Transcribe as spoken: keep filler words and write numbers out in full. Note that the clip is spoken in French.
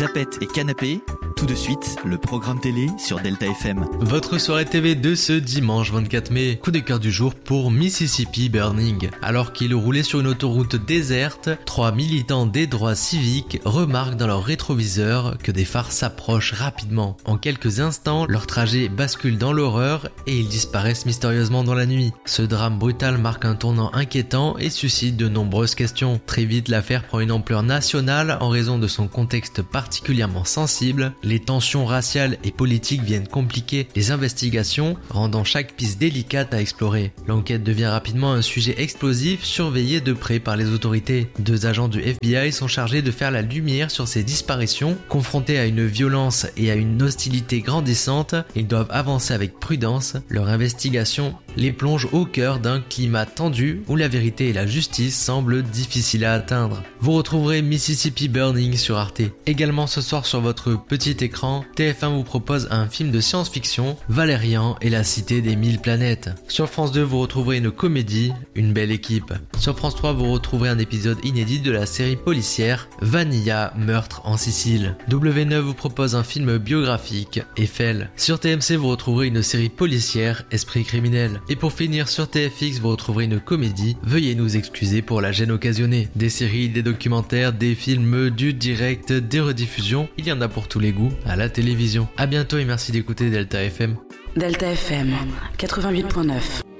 Zapette et Canapé, tout de suite, le programme télé sur Delta F M. Votre soirée T V de ce dimanche vingt-quatre mai. Coup de cœur du jour pour Mississippi Burning. Alors qu'il roulait sur une autoroute déserte, trois militants des droits civiques remarquent dans leur rétroviseur que des phares s'approchent rapidement. En quelques instants, leur trajet bascule dans l'horreur et ils disparaissent mystérieusement dans la nuit. Ce drame brutal marque un tournant inquiétant et suscite de nombreuses questions. Très vite, l'affaire prend une ampleur nationale en raison de son contexte particulièrement sensible. Les tensions raciales et politiques viennent compliquer les investigations, rendant chaque piste délicate à explorer. L'enquête devient rapidement un sujet explosif, surveillé de près par les autorités. Deux agents du F B I sont chargés de faire la lumière sur ces disparitions. Confrontés à une violence et à une hostilité grandissante, ils doivent avancer avec prudence. Leur investigation les plonge au cœur d'un climat tendu où la vérité et la justice semblent difficiles à atteindre. Vous retrouverez Mississippi Burning sur Arte. Également ce soir sur votre petit écran, T F un vous propose un film de science-fiction, Valérian et la cité des mille planètes. Sur France deux, vous retrouverez une comédie, Une belle équipe. Sur France trois, vous retrouverez un épisode inédit de la série policière, Vanilla, meurtre en Sicile. W neuf vous propose un film biographique, Eiffel. Sur T M C, vous retrouverez une série policière, Esprit criminel. Et pour finir, sur T F X, vous retrouverez une comédie, Veuillez nous excuser pour la gêne occasionnée. Des séries, des documentaires, des films, du direct, des rediffusions, il y en a pour tous les goûts à la télévision. A bientôt et merci d'écouter Delta F M. Delta F M quatre-vingt-huit virgule neuf.